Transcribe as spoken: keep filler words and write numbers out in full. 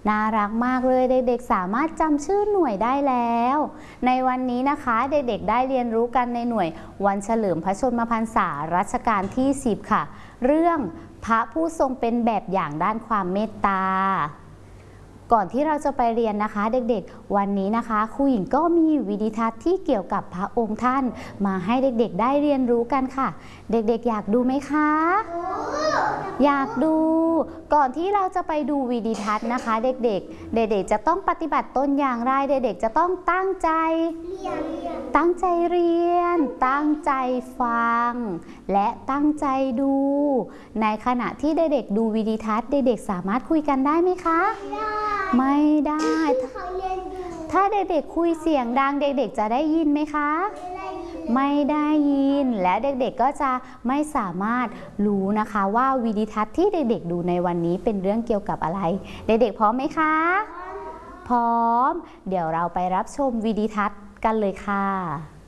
น่ารักมากเลยเด็กๆสามารถจำชื่อหน่วยได้แล้วในวันนี้นะคะเด็กๆได้เรียนรู้กันในหน่วยวันเฉลิมพระชนมพรรษารัชกาลที่สิบค่ะเรื่องพระผู้ทรงเป็นแบบอย่างด้านความเมตตาก่อนที่เราจะไปเรียนนะคะเด็กๆวันนี้นะคะครูหญิงก็มีวิดีทัศน์ที่เกี่ยวกับพระองค์ท่านมาให้เด็กๆได้เรียนรู้กันค่ะเด็กๆอยากดูไหมคะอยากดูก่อนที่เราจะไปดูวิดีทัศน์นะคะเด็กๆเด็กๆจะต้องปฏิบัติตนอย่างไรเด็กๆจะต้องตั้งใจตั้งใจเรียนตั้งใจฟังและตั้งใจดูในขณะที่เด็กๆดูวิดีทัศน์เด็กๆสามารถคุยกันได้ไหมคะไม่ได้ถ้าเด็กๆคุยเสียงดังเด็กๆจะได้ยินไหมคะไม่ได้ยินและเด็กๆก็จะไม่สามารถรู้นะคะว่าวิดีทัศน์ที่เด็กๆดูในวันนี้เป็นเรื่องเกี่ยวกับอะไรเด็กๆพร้อมไหมคะพร้อมเดี๋ยวเราไปรับชมวิดีทัศน์กันเลยค่ะ